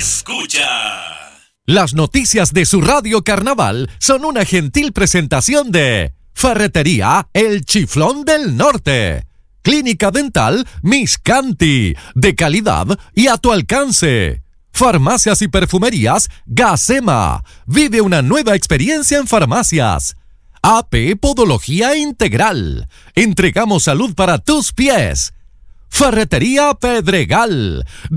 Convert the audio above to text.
escucha. Las noticias de su radio Carnaval son una gentil presentación de Ferretería El Chiflón del Norte, Clínica Dental Miscanti, de calidad y a tu alcance. Farmacias y perfumerías Gacema, vive una nueva experiencia en farmacias. AP Podología Integral, entregamos salud para tus pies. Ferretería Pedregal,